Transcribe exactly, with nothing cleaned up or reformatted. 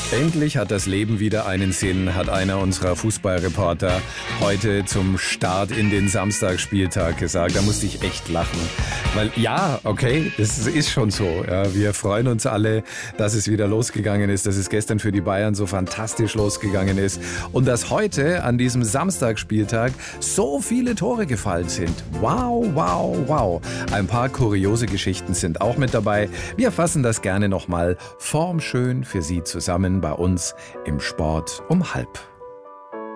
Endlich hat das Leben wieder einen Sinn, hat einer unserer Fußballreporter heute zum Start in den Samstagsspieltag gesagt. Da musste ich echt lachen. Weil ja, okay, das ist schon so. Ja, wir freuen uns alle, dass es wieder losgegangen ist, dass es gestern für die Bayern so fantastisch losgegangen ist und dass heute an diesem Samstagsspieltag so viele Tore gefallen sind. Wow, wow, wow. Ein paar kuriose Geschichten sind auch mit dabei. Wir fassen das gerne nochmal formschön für Sie zusammen bei uns im Sport um halb.